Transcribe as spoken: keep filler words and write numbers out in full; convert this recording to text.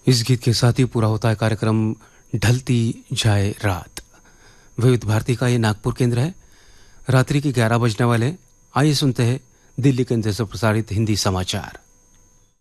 इस गीत के साथ ही पूरा होता है कार्यक्रम ढलती जाए रात। विविध भारती का ये नागपुर केंद्र है। रात्रि के ग्यारह बजने वाले, आइए सुनते हैं दिल्ली केंद्र से प्रसारित हिंदी समाचार।